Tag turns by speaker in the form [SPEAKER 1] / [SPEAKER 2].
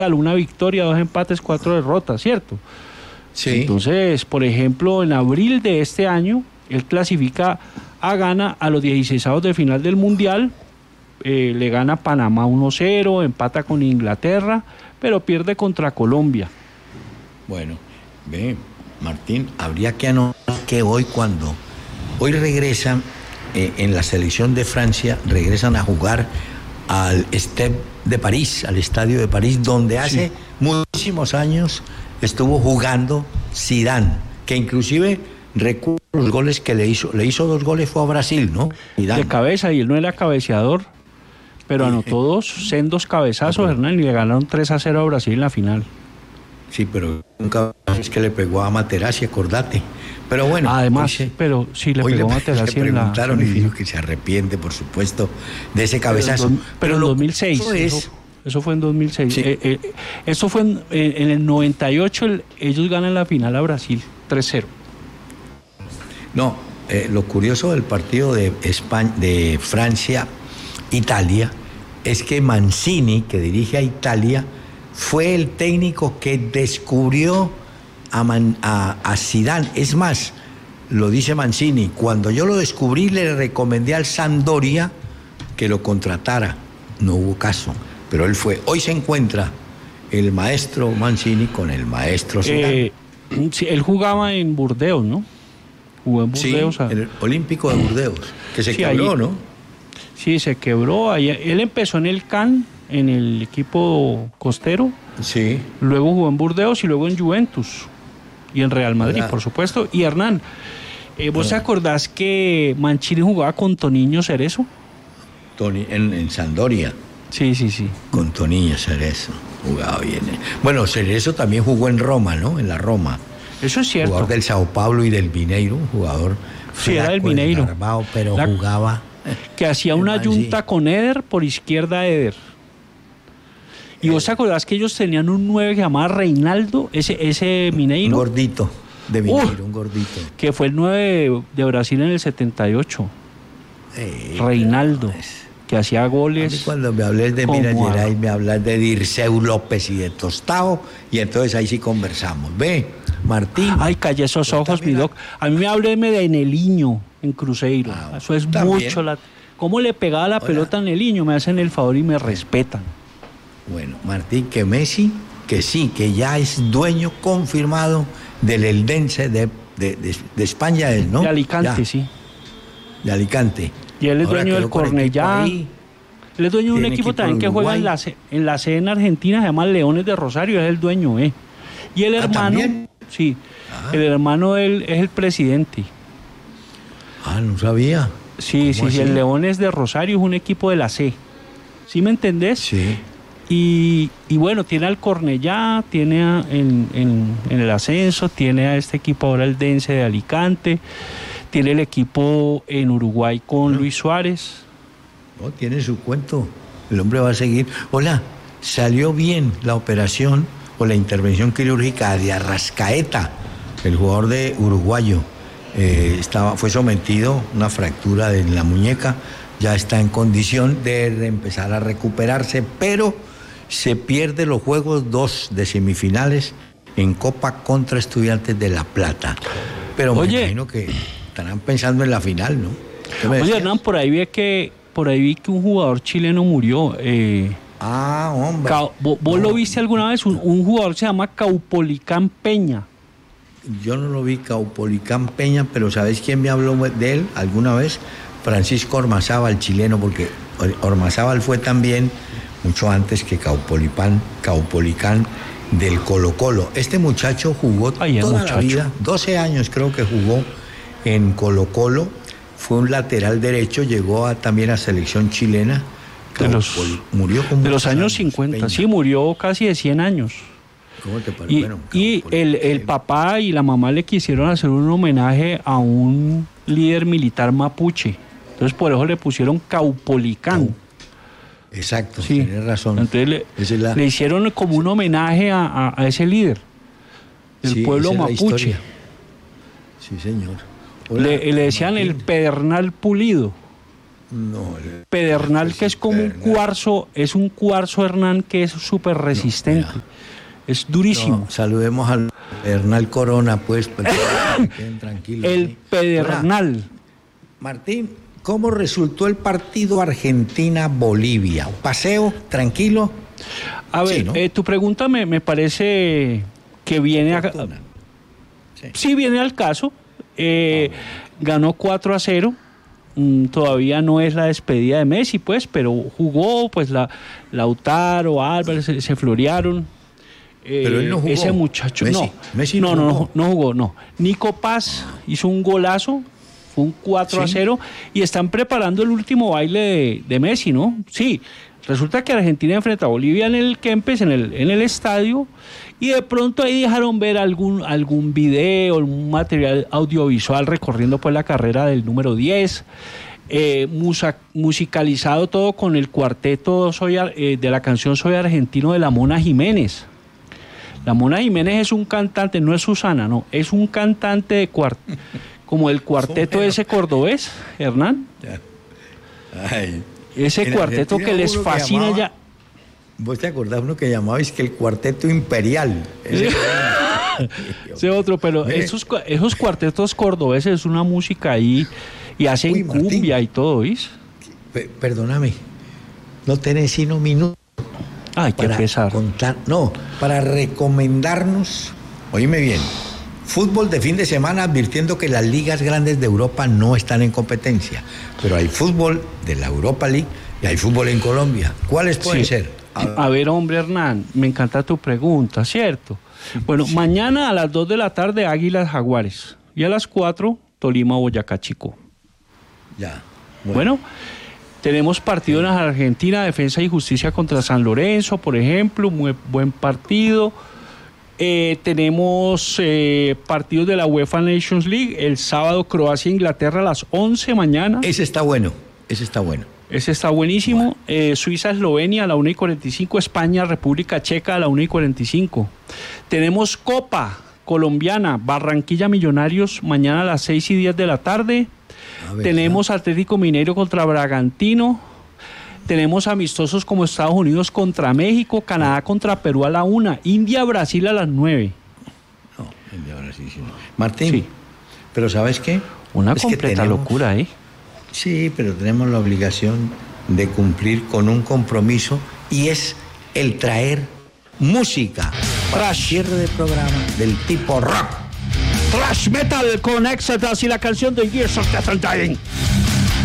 [SPEAKER 1] una victoria, 2 empates, 4 derrotas, ¿cierto?
[SPEAKER 2] Sí.
[SPEAKER 1] Entonces, por ejemplo, en abril de este año, él clasifica a Ghana a los 16avos de final del Mundial, le gana a Panamá 1-0, empata con Inglaterra, pero pierde contra Colombia.
[SPEAKER 2] Bueno, ve, Martín, habría que anotar que hoy regresan en la selección de Francia, regresan a jugar al Stade de París, al Estadio de París, donde hace muchísimos años estuvo jugando Zidane, que inclusive recuerdo los goles que le hizo 2 goles fue a Brasil, ¿no?
[SPEAKER 1] Zidane. De cabeza, y él no era cabeceador, pero anotó 2 sendos cabezazos, Hernán, y le ganaron 3-0 a Brasil en la final.
[SPEAKER 2] Sí, pero nunca es que le pegó a Materazzi, acordate. Pero bueno.
[SPEAKER 1] Además, pero sí le pegó a Materazzi en la...
[SPEAKER 2] preguntaron y dijo que se arrepiente, por supuesto, de ese cabezazo.
[SPEAKER 1] Pero en 2006. Eso fue en 2006. Sí. Eso fue en el 98, ellos ganan la final a Brasil, 3-0.
[SPEAKER 2] No, lo curioso del partido de Francia-Italia es que Mancini, que dirige a Italia, fue el técnico que descubrió a Zidane. Es más, lo dice Mancini, cuando yo lo descubrí le recomendé al Sampdoria que lo contratara. No hubo caso, pero él fue. Hoy se encuentra el maestro Mancini con el maestro Zidane.
[SPEAKER 1] Sí, él jugaba en Burdeos, ¿no? Jugó en Burdeos.
[SPEAKER 2] Sí, en el Olímpico de Burdeos, que se quebró, ¿no?
[SPEAKER 1] Sí, se quebró. Él empezó en el Cannes, en el equipo costero.
[SPEAKER 2] Sí.
[SPEAKER 1] Luego jugó en Burdeos y luego en Juventus. Y en Real Madrid, por supuesto. Y Hernán, ¿vos te acordás que Mancini jugaba con Toniño Cerezo?
[SPEAKER 2] En Sampdoria.
[SPEAKER 1] Sí.
[SPEAKER 2] Con Toniño Cerezo. Jugaba bien. Bueno, Cerezo también jugó en Roma, ¿no? En la Roma.
[SPEAKER 1] Eso es cierto.
[SPEAKER 2] Jugador del Sao Paulo y del Mineiro, un jugador
[SPEAKER 1] sí, era del Mineiro.
[SPEAKER 2] Desgarbado, pero jugaba.
[SPEAKER 1] Que hacía una yunta con Eder, por izquierda Eder. ¿Y vos te acordás que ellos tenían un 9 que se llamaba Reinaldo, ese Mineiro?
[SPEAKER 2] Un gordito de Mineiro, un gordito.
[SPEAKER 1] Que fue el 9 de Brasil en el 78. Reinaldo, que hacía goles.
[SPEAKER 2] A mí cuando me hables de Minas Gerais, me hablas de Dirceu López y de Tostao, y entonces ahí sí conversamos. Ve, Martín.
[SPEAKER 1] Ay, calla esos ojos, mi doc. A mí me hábleme de Neliño en Cruzeiro. Eso es también. Mucho. ¿Cómo le pegaba la pelota a Neliño? Me hacen el favor y me respetan.
[SPEAKER 2] Bueno, Martín, que Messi, que sí, que ya es dueño confirmado del Eldense de España, ¿no?
[SPEAKER 1] De Alicante,
[SPEAKER 2] ya.
[SPEAKER 1] Sí.
[SPEAKER 2] De Alicante.
[SPEAKER 1] Y él es dueño del Cornellá. Él es dueño de un equipo también que juega en la C en Argentina, se llama Leones de Rosario, es el dueño, Y el hermano,
[SPEAKER 2] ¿también?
[SPEAKER 1] Sí, el hermano de él es el presidente.
[SPEAKER 2] No sabía.
[SPEAKER 1] Sí, el Leones de Rosario es un equipo de la C. ¿Sí me entendés?
[SPEAKER 2] Sí.
[SPEAKER 1] Y bueno, tiene al Cornellá, tiene en el ascenso, tiene a este equipo ahora el Dense de Alicante, tiene el equipo en Uruguay con Luis Suárez.
[SPEAKER 2] Tiene su cuento, el hombre va a seguir. Hola, salió bien la operación o la intervención quirúrgica de Arrascaeta, el jugador de uruguayo. Fue sometido a una fractura en la muñeca, ya está en condición de empezar a recuperarse, pero se pierde los juegos 2 de semifinales en Copa contra Estudiantes de La Plata. Pero me imagino que estarán pensando en la final, ¿no?
[SPEAKER 1] Oye, Hernán, por ahí vi que un jugador chileno murió.
[SPEAKER 2] Hombre.
[SPEAKER 1] ¿Vos lo viste alguna vez? Un jugador se llama Caupolicán Peña.
[SPEAKER 2] Yo no lo vi, Caupolicán Peña, pero ¿sabes quién me habló de él alguna vez? Francisco Ormazábal, chileno, porque Ormazábal fue también mucho antes que Caupolicán del Colo-Colo. Este muchacho jugó toda la vida, 12 años creo que jugó en Colo-Colo, fue un lateral derecho, llegó también a selección chilena. Murió con
[SPEAKER 1] de los años 50, Peña. Sí, murió casi de 100 años.
[SPEAKER 2] ¿Cómo te parece?
[SPEAKER 1] Y el papá y la mamá le quisieron hacer un homenaje a un líder militar mapuche. Entonces por eso le pusieron Caupolicán.
[SPEAKER 2] Exacto, sí. Tienes razón.
[SPEAKER 1] Entonces le hicieron como un homenaje a ese líder del pueblo mapuche.
[SPEAKER 2] Sí, señor.
[SPEAKER 1] Le decían Martín. El Pedernal Pulido.
[SPEAKER 2] No,
[SPEAKER 1] Pedernal, que es como un cuarzo, Hernán, que es súper resistente. Es durísimo.
[SPEAKER 2] No, saludemos al Pedernal Corona, pues, para que queden tranquilos.
[SPEAKER 1] El Pedernal.
[SPEAKER 2] Hola, Martín, ¿cómo resultó el partido Argentina-Bolivia? ¿Paseo? ¿Tranquilo?
[SPEAKER 1] A ver,
[SPEAKER 2] Sí, ¿no?
[SPEAKER 1] Tu pregunta me parece que viene a... Sí, viene al caso. Ganó 4-0. Todavía no es la despedida de Messi, pues, pero jugó, pues, Lautaro, Álvarez, se florearon.
[SPEAKER 2] Pero él no jugó.
[SPEAKER 1] Ese muchacho,
[SPEAKER 2] Messi
[SPEAKER 1] no jugó, no. Nico Paz hizo un golazo, fue un 4-0, y están preparando el último baile de Messi, ¿no? Sí, resulta que Argentina enfrenta a Bolivia en el Kempes, en el estadio, y de pronto ahí dejaron ver algún video, un material audiovisual recorriendo pues la carrera del número 10, musicalizado todo con el cuarteto de la canción Soy Argentino de la Mona Jiménez. La Mona Jiménez es un cantante, no es Susana, no, es un cantante como el cuarteto ese cordobés, Hernán.
[SPEAKER 2] Ay,
[SPEAKER 1] ese cuarteto que les fascina ya.
[SPEAKER 2] ¿Vos te acordás uno que llamaba que el Cuarteto Imperial?
[SPEAKER 1] Ese otro, pero esos cuartetos cordobeses es una música ahí y hacen cumbia y todo, ¿viste?
[SPEAKER 2] Perdóname, no tenés sino minutos.
[SPEAKER 1] Ay, qué pesar.
[SPEAKER 2] Para recomendarnos, oíme bien, fútbol de fin de semana, advirtiendo que las ligas grandes de Europa no están en competencia, pero hay fútbol de la Europa League y hay fútbol en Colombia. ¿Cuáles pueden ser?
[SPEAKER 1] A ver, hombre, Hernán, me encanta tu pregunta, ¿cierto? Bueno, mañana a las 2 de la tarde, Águilas Jaguares, y a las 4, Tolima Boyacá Chico.
[SPEAKER 2] Ya.
[SPEAKER 1] Bueno, tenemos partido en Argentina, Defensa y Justicia contra San Lorenzo, por ejemplo, muy buen partido. Tenemos partidos de la UEFA Nations League, el sábado Croacia-Inglaterra a las 11 mañana.
[SPEAKER 2] Ese está bueno.
[SPEAKER 1] Ese está buenísimo. Suiza-Eslovenia a la 1:45, España-República Checa a la 1:45. Tenemos Copa Colombiana, Barranquilla Millonarios mañana a las 6:10 de la tarde. Tenemos Atlético Mineiro contra Bragantino. Tenemos amistosos como Estados Unidos contra México, Canadá contra Perú a la 1, India-Brasil a las 9.
[SPEAKER 2] No, India-Brasil sí. Martín,
[SPEAKER 1] sí.
[SPEAKER 2] Pero ¿sabes qué?
[SPEAKER 1] Una completa locura, ¿eh?
[SPEAKER 2] Sí, pero tenemos la obligación de cumplir con un compromiso y es el traer música para cierre de programa del tipo rock.
[SPEAKER 1] Thrash metal con Exodus y la canción de Years of Death and Dying.